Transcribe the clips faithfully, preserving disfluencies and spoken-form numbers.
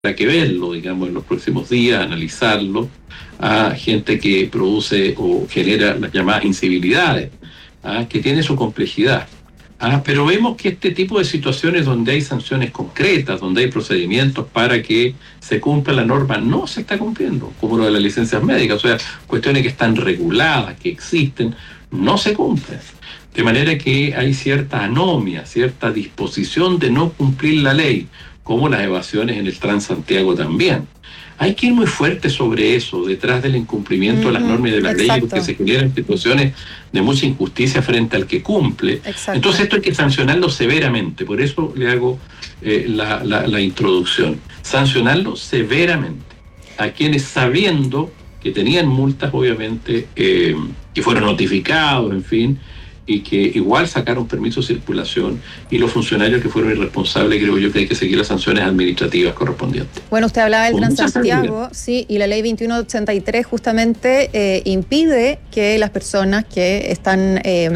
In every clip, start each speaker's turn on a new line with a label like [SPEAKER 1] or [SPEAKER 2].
[SPEAKER 1] Habrá que verlo, digamos, en los próximos días, analizarlo, a gente que produce o genera las llamadas incivilidades, ¿ah? Que tiene su complejidad. ¿Ah? Pero vemos que este tipo de situaciones donde hay sanciones concretas, donde hay procedimientos para que se cumpla la norma, no se está cumpliendo, como lo de las licencias médicas, o sea, cuestiones que están reguladas, que existen, no se cumplen. De manera que hay cierta anomia, cierta disposición de no cumplir la ley, como las evasiones en el Transantiago también. Hay que ir muy fuerte sobre eso, detrás del incumplimiento uh-huh, de las normas y de las leyes, porque se generan situaciones de mucha injusticia frente al que cumple. Exacto. Entonces esto hay que sancionarlo severamente, por eso le hago eh, la, la, la introducción. Sancionarlo severamente a quienes, sabiendo que tenían multas, obviamente, eh, que fueron notificados, en fin, y que igual sacaron permiso de circulación, y los funcionarios que fueron irresponsables, creo yo que hay que seguir las sanciones administrativas correspondientes.
[SPEAKER 2] Bueno, usted hablaba del Transantiago, sí, y la ley veintiuno ochenta y tres justamente eh, impide que las personas que están eh,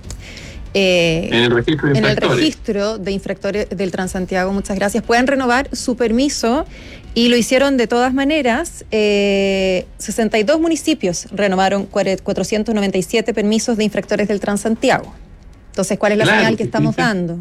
[SPEAKER 2] eh, en, el registro de en el registro de infractores del Transantiago, muchas gracias, puedan renovar su permiso. Y lo hicieron de todas maneras. eh, sesenta y dos municipios renovaron cuatrocientos noventa y siete permisos de infractores del Transantiago. Entonces, ¿cuál es la claro, señal que estamos sí, dando?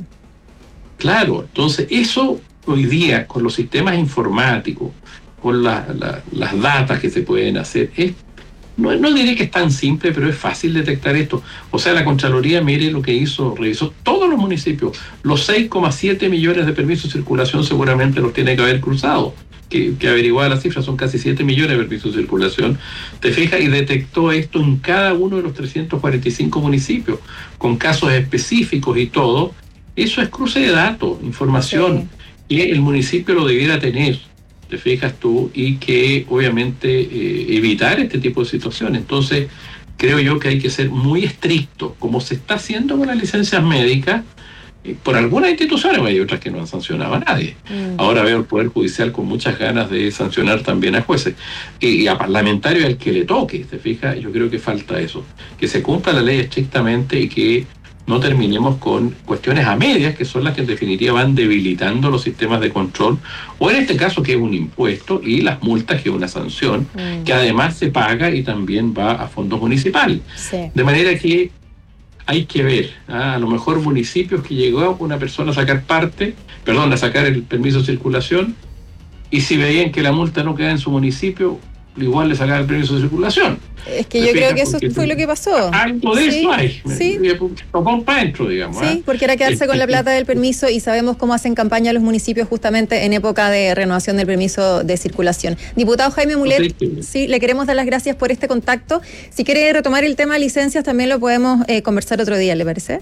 [SPEAKER 1] Claro, entonces eso hoy día, con los sistemas informáticos, con la, la, las datas que se pueden hacer, es, no, no diré que es tan simple, pero es fácil detectar esto. O sea, la Contraloría, mire lo que hizo, revisó todos los municipios, los seis coma siete millones de permisos de circulación seguramente los tiene que haber cruzado. Que, que averiguaba la cifra, son casi siete millones de permisos de circulación, te fijas, y detectó esto en cada uno de los trescientos cuarenta y cinco municipios, con casos específicos y todo. Eso es cruce de datos, información, sí, que el municipio lo debiera tener, te fijas tú, y que obviamente eh, evitar este tipo de situaciones. Entonces, creo yo que hay que ser muy estricto, como se está haciendo con las licencias médicas, por algunas instituciones, hay otras que no han sancionado a nadie. Mm. Ahora veo el Poder Judicial con muchas ganas de sancionar también a jueces y, y a parlamentarios al que le toque, ¿te fijas? Yo creo que falta eso, que se cumpla la ley estrictamente y que no terminemos con cuestiones a medias, que son las que en definitiva van debilitando los sistemas de control, o en este caso que es un impuesto, y las multas, que es una sanción, mm. que además se paga y también va a fondos municipales. Sí. De manera que hay que ver, ¿ah? A lo mejor municipios que llegó una persona a sacar parte, perdón, a sacar el permiso de circulación, y si veían que la multa no queda en su municipio, igual le sacaban el permiso de circulación.
[SPEAKER 2] Es que yo creo que eso fue lo que pasó.
[SPEAKER 1] Algo de sí, eso hay.
[SPEAKER 2] Sí.
[SPEAKER 1] Tocó para adentro, digamos.
[SPEAKER 2] Sí, ¿eh? Porque era quedarse con la plata del permiso, y sabemos cómo hacen campaña los municipios justamente en época de renovación del permiso de circulación. Diputado Jaime Mulet, sí, sí, le queremos dar las gracias por este contacto. Si quiere retomar el tema de licencias, también lo podemos eh, conversar otro día, ¿le parece?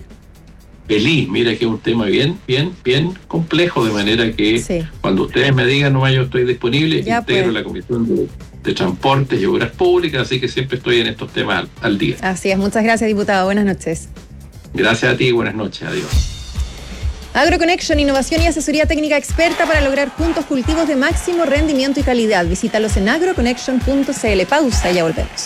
[SPEAKER 1] Feliz, mira que es un tema bien, bien, bien complejo, de manera que sí, cuando ustedes me digan, no, yo estoy disponible, ya integro pues la Comisión de, de Transportes y Obras Públicas, así que siempre estoy en estos temas al, al día.
[SPEAKER 2] Así es, muchas gracias, diputado, buenas noches.
[SPEAKER 1] Gracias a ti, buenas noches, adiós.
[SPEAKER 2] AgroConnection, innovación y asesoría técnica experta para lograr juntos cultivos de máximo rendimiento y calidad. Visítalos en agroconnection punto c l. Pausa y ya volvemos.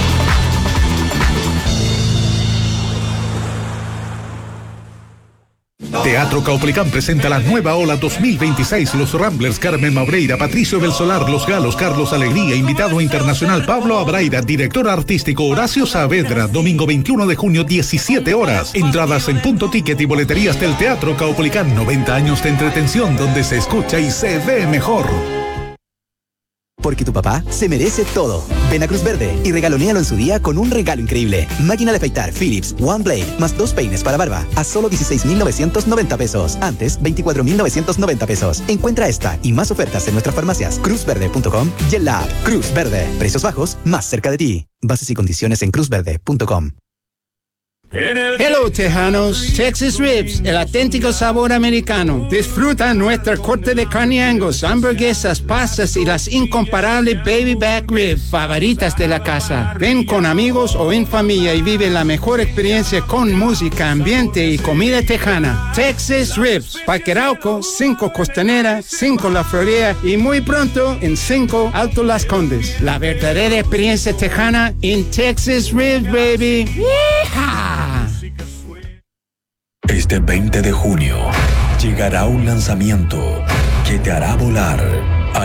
[SPEAKER 3] Teatro Caupolicán presenta la nueva ola dos mil veintiséis. Los Ramblers, Carmen Mabreira, Patricio del Solar, Los Galos, Carlos Alegría, invitado internacional Pablo Abraira, director artístico Horacio Saavedra, domingo veintiuno de junio, diecisiete horas. Entradas en Punto Ticket y boleterías del Teatro Caupolicán. noventa años de entretención donde se escucha y se ve mejor.
[SPEAKER 4] Porque tu papá se merece todo. Ven a Cruz Verde y regalonéalo en su día con un regalo increíble. Máquina de afeitar Philips One Blade más dos peines para barba a solo dieciséis mil novecientos noventa pesos. Antes, veinticuatro mil novecientos noventa pesos. Encuentra esta y más ofertas en nuestras farmacias cruz verde punto com y en la app Cruz Verde. Precios bajos, más cerca de ti. Bases y condiciones en cruz verde punto com.
[SPEAKER 5] Hello, tejanos. Texas Ribs, el auténtico sabor americano. Disfruta nuestra corte de carne Angus, hamburguesas, pastas y las incomparables baby back ribs favoritas de la casa. Ven con amigos o en familia y vive la mejor experiencia con música, ambiente y comida tejana. Texas Ribs, Parque Arauco, cinco Costanera, cinco La Florida y muy pronto en cinco Alto Las Condes. La verdadera experiencia tejana en Texas Ribs, baby. ¡Yeehaw!
[SPEAKER 6] Este veinte de junio llegará un lanzamiento que te hará volar.